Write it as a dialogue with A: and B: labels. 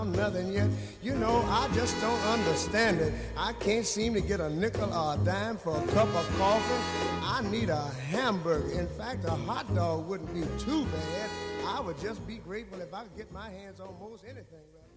A: nothing yet. You know, I just don't understand it. I can't seem to get a nickel or a dime for a cup of coffee. I need a hamburger. In fact, a hot dog wouldn't be too bad. I would just be grateful if I could get my hands on most anything. Right?